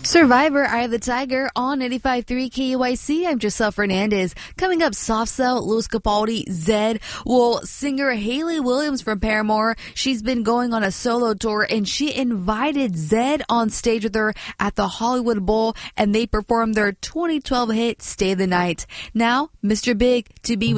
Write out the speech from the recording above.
Survivor, Eye of the Tiger on 85.3 KUIC. I'm Giselle Fernandez. Coming up, Soft Cell, Louis Capaldi, Zedd. Well, singer Hayley Williams from Paramore, she's been going on a solo tour, and she invited Zedd on stage with her at the Hollywood Bowl, and they performed their 2012 hit, Stay the Night. Now, Mr. Big to be